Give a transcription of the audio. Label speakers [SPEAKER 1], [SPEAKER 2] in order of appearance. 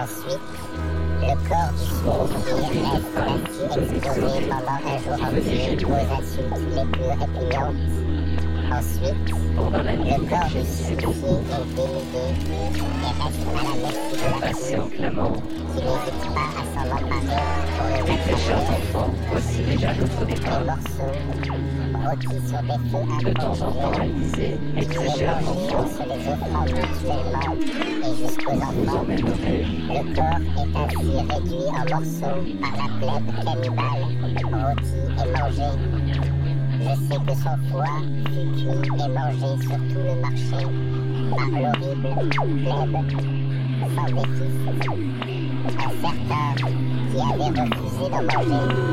[SPEAKER 1] Ensuite, le corps du signifié reste ainsi exposé pendant un jour entier aux insultes les plus répugnantes. Ensuite, le corps du signifié est dénudé et reste à la merci de la
[SPEAKER 2] Patient clamant,
[SPEAKER 1] qui n'hésite pas à s'en emparer pour le
[SPEAKER 2] les
[SPEAKER 1] mettre
[SPEAKER 2] chers
[SPEAKER 1] en
[SPEAKER 2] enfants, voici déjà notre
[SPEAKER 1] les
[SPEAKER 2] départ.
[SPEAKER 1] morceaux rôtis sur des feux
[SPEAKER 2] De temps en temps réalisé, mes très chers enfants,
[SPEAKER 1] en se les offrant mutuellement et jusqu'aux
[SPEAKER 2] vous
[SPEAKER 1] enfants.
[SPEAKER 2] emmènerai
[SPEAKER 1] Le corps est ainsi réduit en morceaux par la plèbe cannibale, rôti et mangé. Je sais que son foie fut cuit et mangé sur tout le marché par l'horrible plèbe sans défis. Un certain qui avait refusé d'en manger